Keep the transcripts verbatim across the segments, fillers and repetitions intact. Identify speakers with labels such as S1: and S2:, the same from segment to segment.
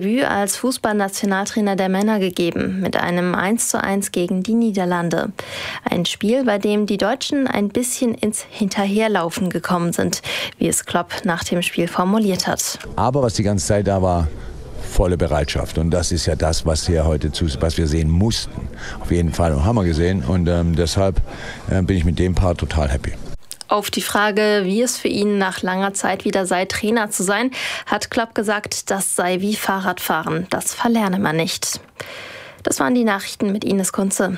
S1: Debüt als Fußballnationaltrainer der Männer gegeben, mit einem eins zu eins gegen die Niederlande. Ein Spiel, bei dem die Deutschen ein bisschen ins Hinterherlaufen gekommen sind, wie es Klopp nach dem Spiel formuliert hat.
S2: Aber was die ganze Zeit da war, volle Bereitschaft. Und das ist ja das, was wir heute zu, was wir sehen mussten. Auf jeden Fall haben wir gesehen. Und ähm, deshalb äh, bin ich mit dem Part total happy.
S1: Auf die Frage, wie es für ihn nach langer Zeit wieder sei, Trainer zu sein, hat Klopp gesagt, das sei wie Fahrradfahren. Das verlerne man nicht. Das waren die Nachrichten mit Ines Kunze.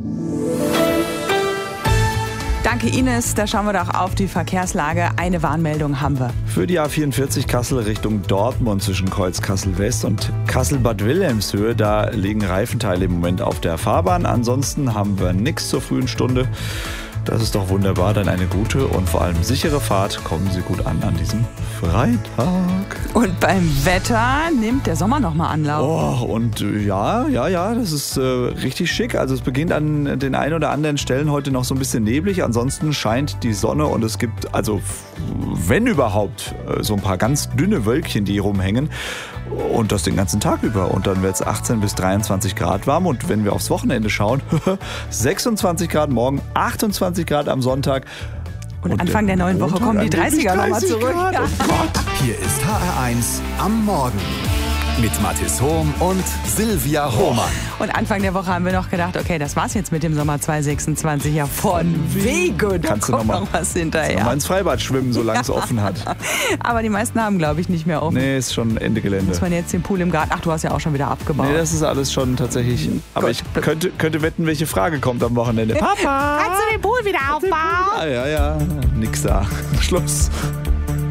S3: Danke Ines, da schauen wir doch auf die Verkehrslage. Eine Warnmeldung haben wir.
S4: Für die A vierundvierzig Kassel Richtung Dortmund zwischen Kreuz Kassel West und Kassel-Bad Wilhelmshöhe, da liegen Reifenteile im Moment auf der Fahrbahn. Ansonsten haben wir nichts zur frühen Stunde. Das ist doch wunderbar, dann eine gute und vor allem sichere Fahrt. Kommen Sie gut an an diesem Freitag.
S3: Und beim Wetter nimmt der Sommer nochmal Anlauf.
S4: Oh, und ja, ja, ja, das ist äh, richtig schick. Also es beginnt an den ein oder anderen Stellen heute noch so ein bisschen neblig. Ansonsten scheint die Sonne und es gibt, also wenn überhaupt, so ein paar ganz dünne Wölkchen, die rumhängen. Und das den ganzen Tag über. Und dann wird es achtzehn bis dreiundzwanzig Grad warm. Und wenn wir aufs Wochenende schauen, sechsundzwanzig Grad morgen, achtundzwanzig Grad am Sonntag.
S3: Und, und Anfang der neuen Woche kommen die dreißiger nochmal zurück.
S4: Grad. Oh Gott.
S5: Hier ist H R eins am Morgen. Mit Mathis Hohm und Silvia Hohmann.
S3: Und Anfang der Woche haben wir noch gedacht, okay, das war's jetzt mit dem Sommer zwanzig sechsundzwanzig. Ja, von wegen.
S4: Kannst du noch mal,
S3: noch was hinterher.
S4: Noch mal ins Freibad schwimmen, solange es offen hat.
S3: Aber die meisten haben, glaube ich, nicht mehr offen.
S4: Nee, ist schon Ende Gelände.
S3: Muss man jetzt den Pool im Garten... Ach, du hast ja auch schon wieder abgebaut.
S4: Nee, das ist alles schon tatsächlich... Aber ich könnte, könnte wetten, welche Frage kommt am Wochenende. Papa!
S3: Kannst du den Pool wieder aufbauen?
S4: Ah, ja, ja, nix da. Schluss.